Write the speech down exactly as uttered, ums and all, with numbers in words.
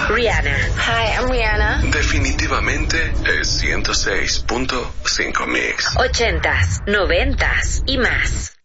Rihanna. Hi, I'm Rihanna. Definitivamente es ciento seis punto cinco Mix. Ochentas, noventas y más.